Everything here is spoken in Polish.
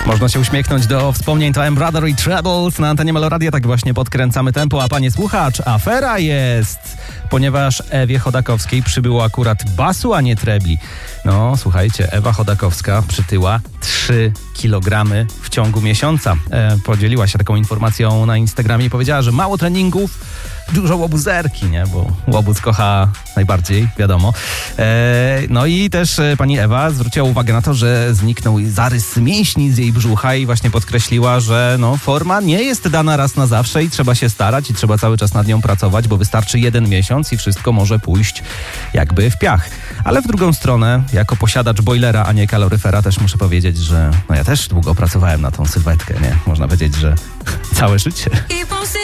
Można się uśmiechnąć do wspomnień, to Embroidery Troubles na antenie Meloradia. Tak właśnie podkręcamy tempo, a panie słuchacz, afera jest, ponieważ Ewie Chodakowskiej przybyło akurat basu, a nie trebli. No, słuchajcie, Ewa Chodakowska przytyła 3 kilogramy w ciągu miesiąca. Podzieliła się taką informacją na Instagramie i powiedziała, że mało treningów, dużo łobuzerki, nie? Bo łobuz kocha najbardziej, wiadomo. No i też pani Ewa zwróciła uwagę na to, że zniknął zarys mięśni z jej brzucha i właśnie podkreśliła, że no, forma nie jest dana raz na zawsze i trzeba się starać i trzeba cały czas nad nią pracować, bo wystarczy 1 miesiąc i wszystko może pójść jakby w piach. Ale w drugą stronę, jako posiadacz bojlera, a nie kaloryfera, też muszę powiedzieć, że no ja też długo pracowałem na tą sylwetkę, nie? Można powiedzieć, że całe życie.